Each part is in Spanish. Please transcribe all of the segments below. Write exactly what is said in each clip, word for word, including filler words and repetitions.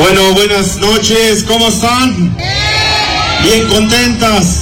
Bueno, buenas noches, ¿cómo están? ¿Bien contentas?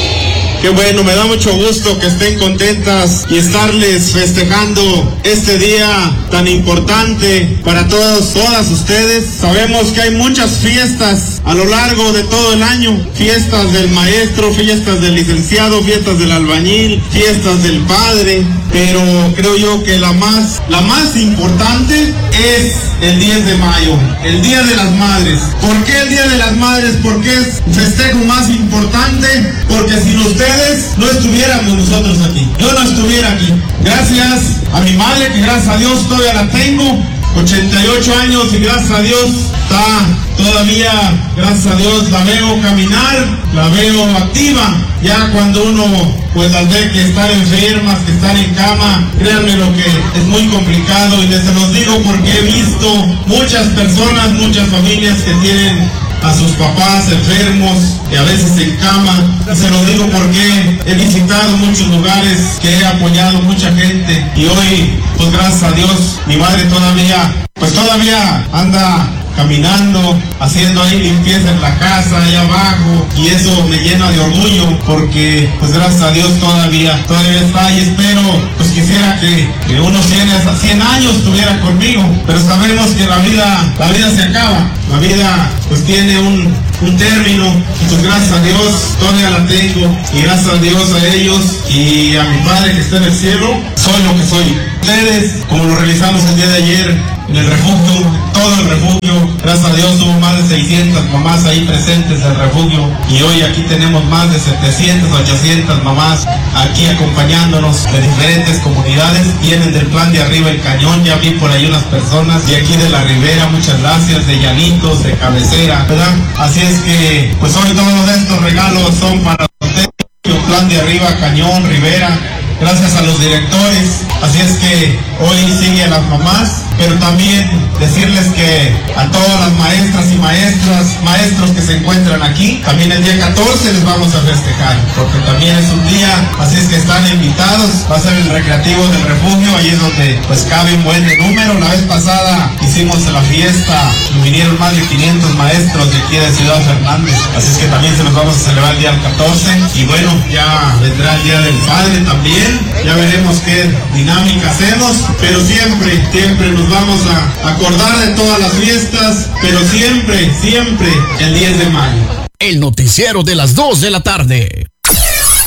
Qué bueno, me da mucho gusto que estén contentas y estarles festejando este día tan importante para todos, todas ustedes. Sabemos que hay muchas fiestas a lo largo de todo el año, fiestas del maestro, fiestas del licenciado, fiestas del albañil, fiestas del padre, pero creo yo que la más, la más importante es el diez de mayo, el Día de las Madres. ¿Por qué el Día de las Madres? Porque es el festejo más importante, porque sin ustedes no estuviéramos nosotros aquí. Yo no estuviera aquí. Gracias a mi madre, que gracias a Dios todavía la tengo, ochenta y ocho años, y gracias a Dios está todavía, gracias a Dios la veo caminar, la veo activa. Ya cuando uno pues las ve que están enfermas, que están en cama, créanme lo que es muy complicado, y les se los digo porque he visto muchas personas, muchas familias que tienen a sus papás enfermos y a veces en cama. Se lo digo porque he visitado muchos lugares, que he apoyado mucha gente, y hoy pues gracias a Dios mi madre todavía pues todavía anda caminando, haciendo ahí limpieza en la casa, allá abajo, y eso me llena de orgullo, porque pues gracias a Dios todavía, todavía está, y espero, pues quisiera que, que unos cien años estuviera conmigo, pero sabemos que la vida, la vida se acaba, la vida pues tiene un, un término, y pues gracias a Dios todavía la tengo, y gracias a Dios a ellos, y a mi Padre que está en el cielo, soy lo que soy. Ustedes, como lo realizamos el día de ayer, en el refugio, todo el refugio, gracias a Dios hubo más de seiscientas mamás ahí presentes en el refugio, y hoy aquí tenemos más de setecientas, ochocientas mamás aquí acompañándonos de diferentes comunidades. Vienen del plan de arriba el cañón, ya vi por ahí unas personas, y aquí de la Ribera, muchas gracias, de Llanitos, de Cabecera, ¿verdad? Así es que pues hoy todos estos regalos son para ustedes, plan de arriba, Cañón, Ribera. Gracias a los directores, así es que hoy sigue a las mamás, pero también decirles que a todas las maestras y maestras, maestros que se encuentran aquí, también el día catorce les vamos a festejar, porque también es un día, así es que están invitados, va a ser el recreativo del refugio, ahí es donde pues cabe un buen número. La vez pasada hicimos la fiesta y vinieron más de quinientos maestros de aquí de Ciudad Fernández, así es que también se los vamos a celebrar el día catorce, y bueno, ya vendrá el Día del Padre también. Ya veremos qué dinámica hacemos, pero siempre, siempre nos vamos a acordar de todas las fiestas, pero siempre, siempre el diez de mayo. El noticiero de las dos de la tarde.